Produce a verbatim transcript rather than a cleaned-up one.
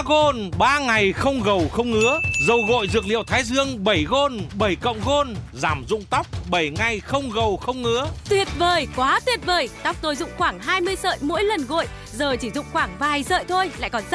Gôn, ba ngày không gầu không ngứa. Dầu gội dược liệu Thái Dương bảy Gôn, bảy cộng Gôn, giảm rụng tóc bảy ngày không gầu không ngứa. Tuyệt vời, quá tuyệt vời. Tóc tôi rụng khoảng hai mươi sợi mỗi lần gội, giờ chỉ rụng khoảng vài sợi thôi, lại còn rất